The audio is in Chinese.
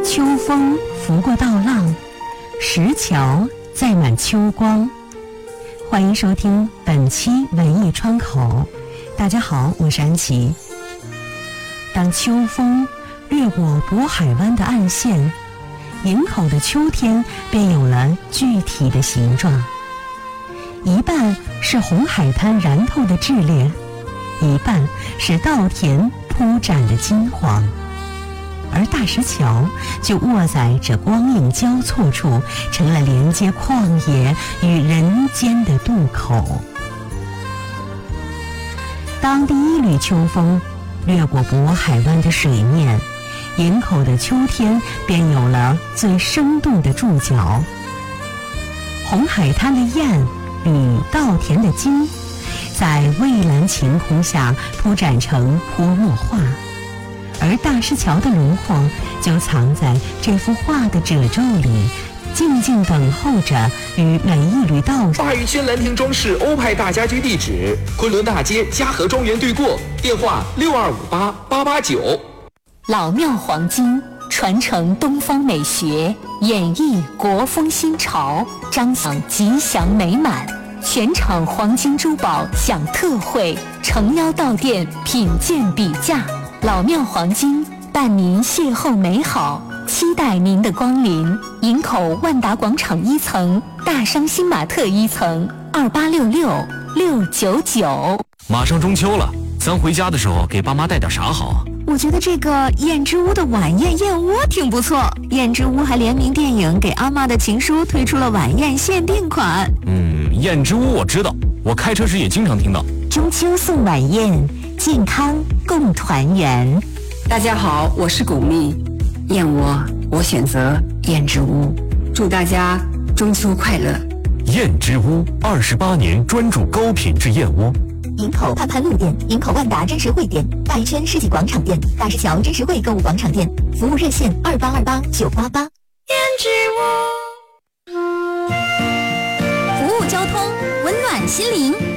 秋风拂过道浪，石桥载满秋光。欢迎收听本期文艺窗口。大家好，我是安琪。当秋风掠过渤海湾的岸线，营口的秋天便有了具体的形状。一半是红海滩燃透的炽烈，一半是稻田铺展的金黄，而大石桥就卧在这光影交错处，成了连接旷野与人间的渡口。当第一缕秋风掠过渤海湾的水面，营口的秋天便有了最生动的注脚。红海滩的雁与稻田的金，在蔚蓝晴空下铺展成泼墨画，而大石桥的轮廓就藏在这幅画的褶皱里，静静等候着与每一缕稻。 话语轩兰亭装饰欧派大家居地址：昆仑大街嘉禾庄园对过，电话6258889。 老庙黄金传承东方美学，演绎国风新潮，彰显吉祥美满。全场黄金珠宝享特惠，诚邀到店品鉴比价。老庙黄金伴您邂逅美好，期待您的光临。营口万达广场1层，大商新玛特1层，2866-699。 马上中秋了，咱回家的时候给爸妈带点啥好啊？ 我觉得这个燕之屋的晚宴燕窝挺不错。燕之屋还联名电影《给阿嬷的情书》推出了晚宴限定款。 燕之屋我知道，我开车时也经常听到。 中秋送晚宴，健康共团圆。 大家好，我是巩俐，燕窝我选择燕之屋，祝大家中秋快乐。 燕之屋28年专注高品质燕窝。 营口盼盼路店、营口万达真实汇店、大一圈世纪广场店、大石桥真实汇购物广场店，服务热线2828-988。 燕之屋，服务交通，温暖心灵。